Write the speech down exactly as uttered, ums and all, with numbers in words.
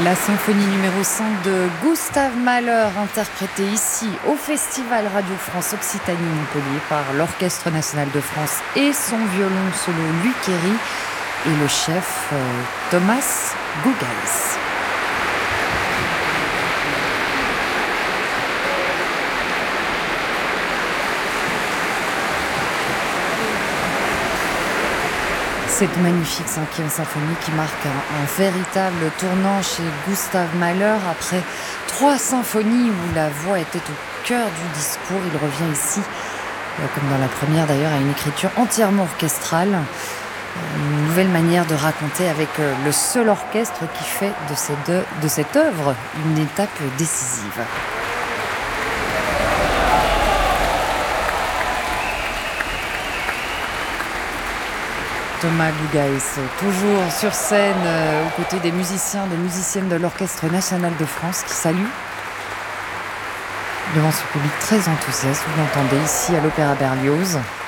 La symphonie numéro cinq de Gustave Mahler, interprétée ici au Festival Radio France Occitanie-Montpellier par l'Orchestre National de France et son violon solo Luc Herry et le chef euh, Thomas Guggaes. Cette magnifique cinquième symphonie qui marque un, un véritable tournant chez Gustave Mahler. Après trois symphonies où la voix était au cœur du discours, il revient ici, comme dans la première d'ailleurs, à une écriture entièrement orchestrale. Une nouvelle manière de raconter avec le seul orchestre qui fait de cette, de cette œuvre une étape décisive. Thomas Guggaes, toujours sur scène euh, aux côtés des musiciens, des musiciennes de l'Orchestre National de France qui saluent devant ce public très enthousiaste. Vous l'entendez ici à l'Opéra Berlioz.